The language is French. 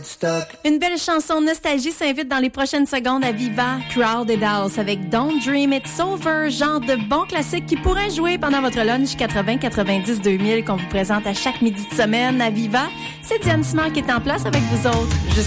Une belle chanson nostalgie s'invite dans les prochaines secondes à Viva, Crowded House avec Don't Dream It's Over, genre de bon classique qui pourrait jouer pendant votre lunch 80, 90, 2000 qu'on vous présente à chaque midi de semaine à Viva. C'est Diane Simard qui est en place avec vous autres jusqu'à